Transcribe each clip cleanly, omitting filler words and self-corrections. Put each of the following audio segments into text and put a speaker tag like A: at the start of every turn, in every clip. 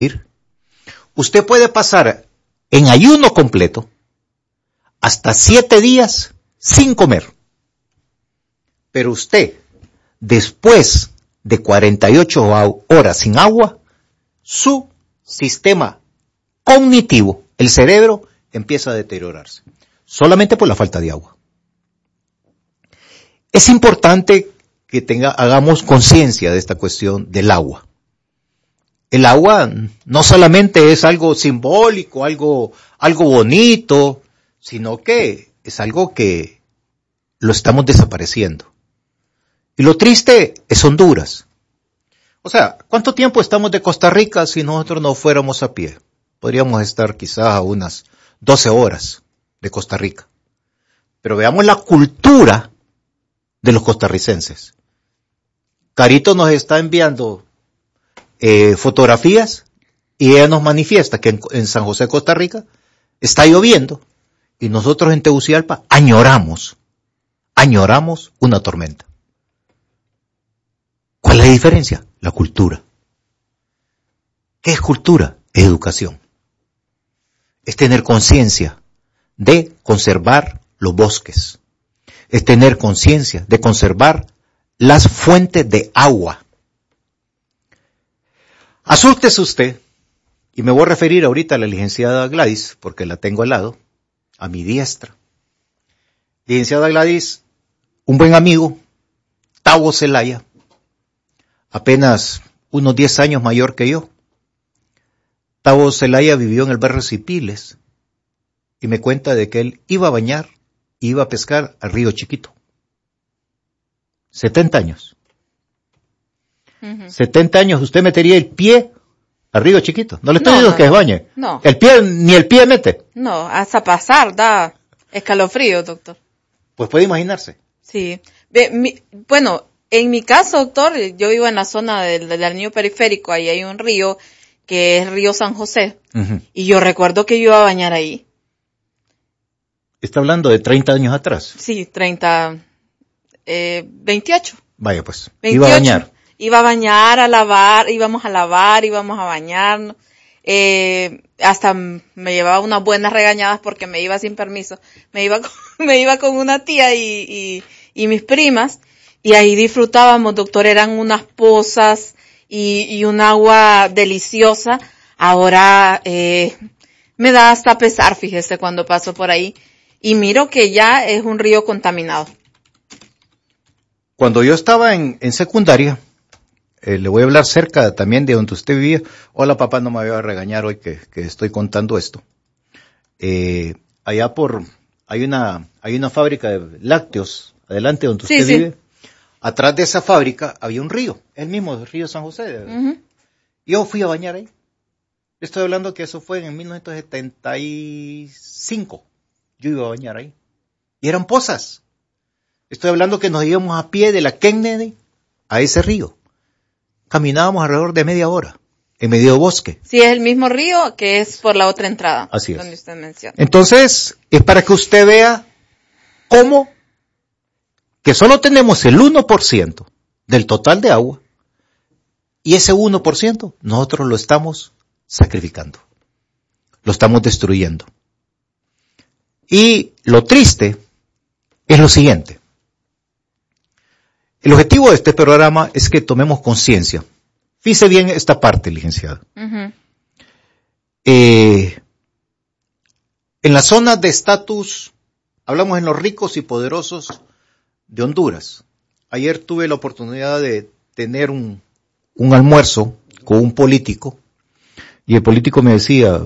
A: usted puede pasar en ayuno completo hasta 7 días sin comer. Pero usted, después de 48 horas sin agua, su sistema cognitivo, el cerebro, empieza a deteriorarse, solamente por la falta de agua. Es importante que hagamos conciencia de esta cuestión del agua. El agua no solamente es algo simbólico, algo bonito, sino que es algo que lo estamos desapareciendo. Y lo triste es Honduras. O sea, ¿cuánto tiempo estamos de Costa Rica si nosotros no fuéramos a pie? Podríamos estar quizás a unas 12 horas de Costa Rica. Pero veamos la cultura de los costarricenses. Carito nos está enviando fotografías y ella nos manifiesta que en San José, Costa Rica, está lloviendo y nosotros en Tegucigalpa añoramos una tormenta. ¿Cuál es la diferencia? La cultura. ¿Qué es cultura? Es educación. Es tener conciencia de conservar los bosques. Es tener conciencia de conservar las fuentes de agua. Asústese usted, y me voy a referir ahorita a la licenciada Gladys, porque la tengo al lado, a mi diestra. Licenciada Gladys, un buen amigo, Tavo Zelaya, apenas unos 10 años mayor que yo. Tavo Zelaya vivió en el barrio Cipiles, y me cuenta de que él iba a bañar, iba a pescar al río Chiquito. 70 años. 70 años, usted metería el pie al río Chiquito. No le estoy diciendo que se bañe.
B: No.
A: Ni el pie mete.
B: No, hasta pasar da escalofrío, doctor.
A: Pues puede imaginarse.
B: Sí. Bueno, en mi caso, doctor, yo vivo en la zona del anillo periférico, ahí hay un río que es Río San José. Y yo recuerdo que yo iba a bañar ahí.
A: ¿Está hablando de 30 años atrás?
B: Sí, 28.
A: Vaya pues,
B: 28.
A: iba a bañar.
B: Iba a bañar, a lavar, íbamos a bañarnos. Hasta me llevaba unas buenas regañadas porque me iba sin permiso. Me iba con una tía y mis primas, y ahí disfrutábamos, doctor, eran unas pozas y un agua deliciosa. Ahora me da hasta pesar, fíjese, cuando paso por ahí y miro que ya es un río contaminado.
A: Cuando yo estaba en secundaria, le voy a hablar cerca también de donde usted vivía. Hola, papá, no me voy a regañar hoy que estoy contando esto. Allá hay una fábrica de lácteos, adelante donde usted vive. Atrás de esa fábrica había un río, el mismo río San José. Yo fui a bañar ahí. Estoy hablando que eso fue en 1975. Yo iba a bañar ahí. Y eran pozas. Estoy hablando que nos íbamos a pie de la Kennedy a ese río. Caminábamos alrededor de media hora, en medio de bosque.
B: Sí, es el mismo río que es por la otra entrada.
A: Así es.
B: Donde usted menciona.
A: Entonces, es para que usted vea cómo que solo tenemos el 1% del total de agua, y ese 1% nosotros lo estamos sacrificando. Lo estamos destruyendo. Y lo triste es lo siguiente. El objetivo de este programa es que tomemos conciencia. Fíjese bien esta parte, licenciada. En la zona de estatus, hablamos en los ricos y poderosos de Honduras. Ayer tuve la oportunidad de tener un almuerzo con un político, y el político me decía,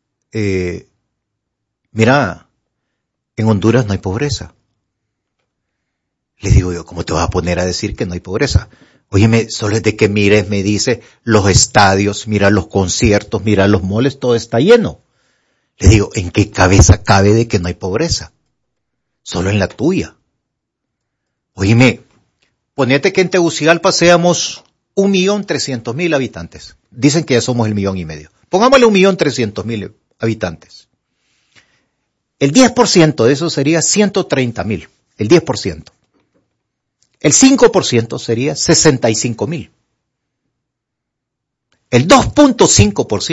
A: mira, en Honduras no hay pobreza. Le digo yo, ¿cómo te vas a poner a decir que no hay pobreza? Óyeme, solo es de que mires, me dice, los estadios, mira los conciertos, mira los moles, todo está lleno. Le digo, ¿en qué cabeza cabe de que no hay pobreza? Solo en la tuya. Óyeme, ponete que en Tegucigalpa seamos 1.300.000 habitantes. Dicen que ya somos 1,5 millones. Pongámosle 1.300.000 habitantes. El 10% de eso sería 130.000. El 10%. El 5% sería 65.000. El 2.5%.